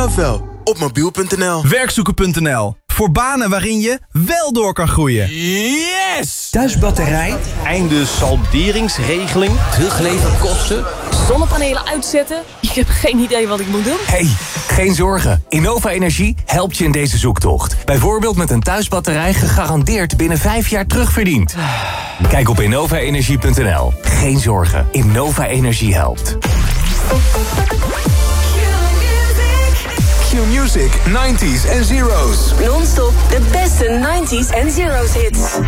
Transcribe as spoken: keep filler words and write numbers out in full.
zelf wel. Op mobiel punt n l. Werkzoeken punt n l. Voor banen waarin je wel door kan groeien. Yes! Thuisbatterij. Einde salderingsregeling. Terugleverkosten. Zonnepanelen uitzetten? Ik heb geen idee wat ik moet doen. Hey, geen zorgen. Innova Energie helpt je in deze zoektocht. Bijvoorbeeld met een thuisbatterij gegarandeerd binnen vijf jaar terugverdiend. Kijk op innova energie punt n l. Geen zorgen. Innova Energie helpt. Q-Music, nineties en zeros. Non-stop de beste nineties en zeros hits.